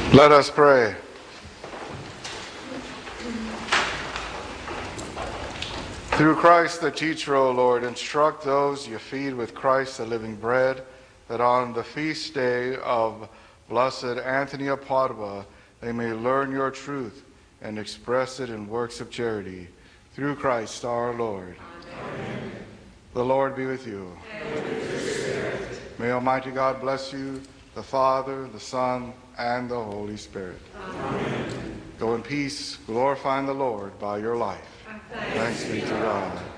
Let us pray. Through Christ the teacher, O Lord, instruct those you feed with Christ the living bread, that on the feast day of Blessed Anthony of Padua they may learn your truth and express it in works of charity. Through Christ our Lord. Amen. The Lord be with you. And with your spirit. May Almighty God bless you, the Father, the Son, and the Holy Spirit. Amen. Go in peace, glorifying the Lord by your life. Thanks be to God.